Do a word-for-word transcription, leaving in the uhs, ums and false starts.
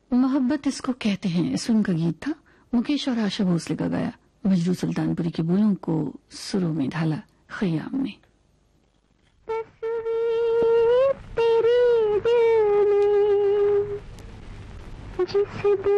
मोहब्बत इसको कहते हैं, इस फिल्म का गीत था। मुकेश और आशा भोसले का गाया, मजरू सुल्तानपुरी के बोलों को सुरों में ढाला खयाम ने। तस्वीर तेरे दिल में जिस